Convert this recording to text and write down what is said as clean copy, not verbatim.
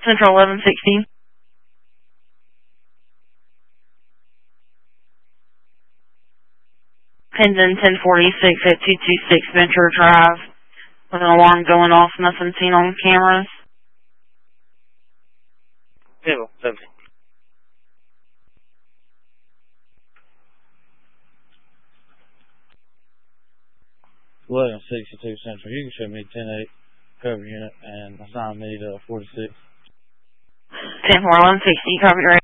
Central 1160. Hendon 1046 at 226 Venture Drive. With an alarm going off, nothing seen on cameras. Table 70. .62 Central. You can show me 10-8 cover unit and assign me to 46. 10-4, 1160, copy.